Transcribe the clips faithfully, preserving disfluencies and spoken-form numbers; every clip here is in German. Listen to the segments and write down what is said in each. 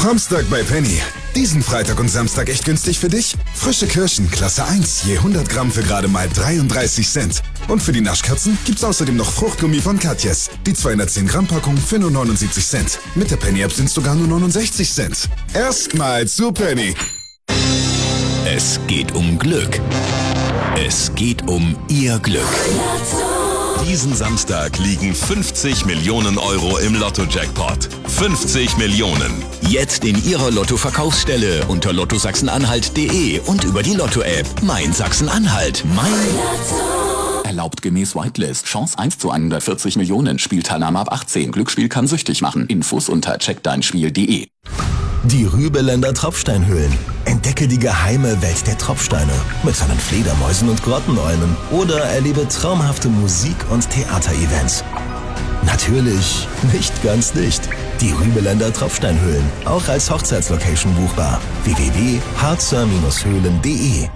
Samstag bei Penny. Diesen Freitag und Samstag echt günstig für dich? Frische Kirschen, Klasse eins, je hundert Gramm für gerade mal dreiunddreißig Cent. Und für die Naschkatzen gibt's außerdem noch Fruchtgummi von Katjes. Die zweihundertzehn Gramm Packung für nur neunundsiebzig Cent. Mit der Penny-App sind's sogar nur neunundsechzig Cent. Erstmal zu Penny. Es geht um Glück. Es geht um Ihr Glück. Diesen Samstag liegen fünfzig Millionen Euro im Lotto-Jackpot. fünfzig Millionen. Jetzt in Ihrer Lotto-Verkaufsstelle unter lotto sachsen-anhalt punkt de und über die Lotto-App. Mein Sachsen-Anhalt. Mein Lotto. Erlaubt gemäß Whitelist. Chance eins zu hundertvierzig Millionen. Spielteilnahme ab achtzehn. Glücksspiel kann süchtig machen. Infos unter check dein spiel punkt de. Die Rübeländer Tropfsteinhöhlen. Entdecke die geheime Welt der Tropfsteine mit seinen Fledermäusen und Grotteneulen oder erlebe traumhafte Musik- und Theaterevents. Natürlich nicht ganz dicht. Die Rübeländer Tropfsteinhöhlen, auch als Hochzeitslocation buchbar. w w w punkt harzer Höhlen punkt de.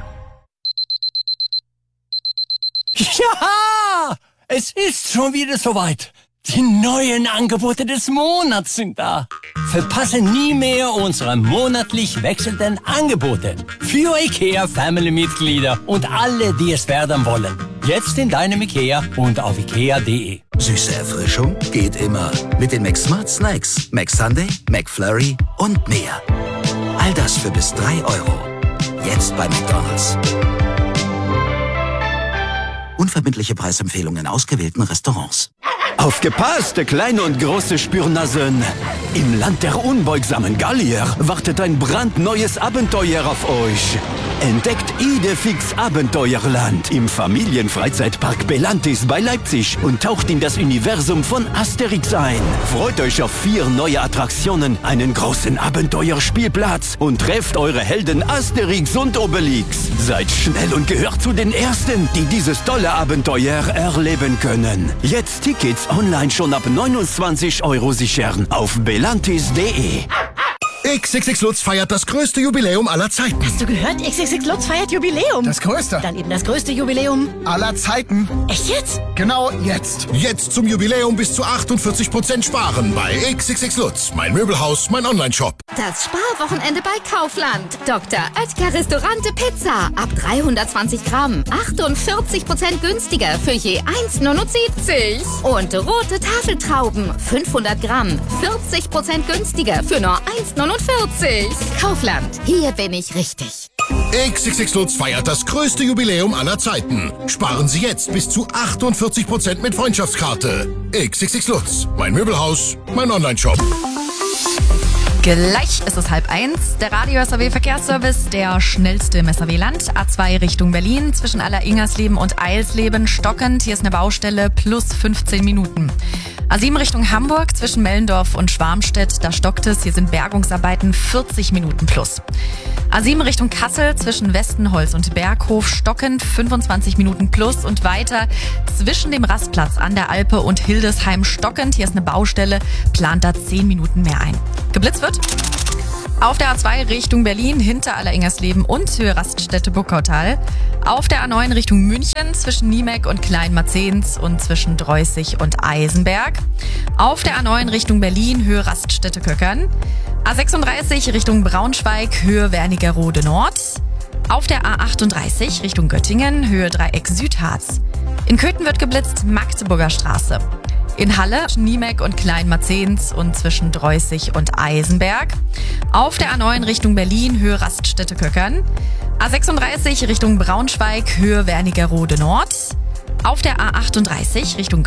Ja, es ist schon wieder soweit. Die neuen Angebote des Monats sind da. Verpasse nie mehr unsere monatlich wechselnden Angebote. Für IKEA-Family-Mitglieder und alle, die es werden wollen. Jetzt in deinem IKEA und auf ikea punkt de. Süße Erfrischung geht immer. Mit den McSmart Snacks, McSunday, McFlurry und mehr. All das für bis drei Euro. Jetzt bei McDonald's. Unverbindliche Preisempfehlungen in ausgewählten Restaurants. Aufgepasst, kleine und große Spürnasen! Im Land der unbeugsamen Gallier wartet ein brandneues Abenteuer auf euch. Entdeckt Idefix Abenteuerland im Familienfreizeitpark Belantis bei Leipzig und taucht in das Universum von Asterix ein. Freut euch auf vier neue Attraktionen, einen großen Abenteuerspielplatz und trefft eure Helden Asterix und Obelix. Seid schnell und gehört zu den Ersten, die dieses tolle Abenteuer erleben können. Jetzt Tickets online schon ab neunundzwanzig Euro sichern auf belantis punkt de. X X X Lutz feiert das größte Jubiläum aller Zeiten. Hast du gehört? X X X Lutz feiert Jubiläum. Das größte? Dann eben das größte Jubiläum aller Zeiten. Echt jetzt? Genau jetzt. Jetzt zum Jubiläum bis zu achtundvierzig Prozent sparen bei X X X Lutz. Mein Möbelhaus, mein Online-Shop. Das Sparwochenende bei Kaufland. Doktor Oetker Restaurante Pizza. Ab dreihundertzwanzig Gramm. achtundvierzig Prozent günstiger für je eins neunundsiebzig. Und rote Tafeltrauben. fünfhundert Gramm. vierzig Prozent günstiger für nur eins neunundvierzig. Kaufland. Hier bin ich richtig. X X X Lutz feiert das größte Jubiläum aller Zeiten. Sparen Sie jetzt bis zu achtundvierzig Prozent mit Freundschaftskarte. X X X Lutz. Mein Möbelhaus, mein Online-Shop. Gleich ist es halb eins. Der Radio S A W Verkehrsservice, der schnellste im S A W-Land. A zwei Richtung Berlin, zwischen Aller-Ingersleben und Eilsleben stockend. Hier ist eine Baustelle, plus fünfzehn Minuten. A sieben Richtung Hamburg, zwischen Mellendorf und Schwarmstedt, da stockt es. Hier sind Bergungsarbeiten, vierzig Minuten plus. A sieben Richtung Kassel, zwischen Westenholz und Berghof, stockend, fünfundzwanzig Minuten plus. Und weiter zwischen dem Rastplatz an der Alpe und Hildesheim stockend. Hier ist eine Baustelle, plant da zehn Minuten mehr ein. Geblitzt wird auf der A zwei Richtung Berlin, hinter Aller-Ingersleben und Höhe Raststätte-Buckautal. Auf der A neun Richtung München, zwischen Niemek und Kleinmarzens und zwischen Dreußig und Eisenberg. Auf der A neun Richtung Berlin, Höhe Raststätte-Köckern. A sechsunddreißig Richtung Braunschweig, Höhe Wernigerode Nord. Auf der A achtunddreißig Richtung Göttingen, Höhe Dreieck Südharz. In Köthen wird geblitzt, Magdeburger Straße. In Halle, Niemek und Kleinmarzens und zwischen Dreußig und Eisenberg. Auf der A neun Richtung Berlin, Höhe Raststätte-Köckern. A sechsunddreißig Richtung Braunschweig, Höhe Wernigerode Nord. Auf der A achtunddreißig Richtung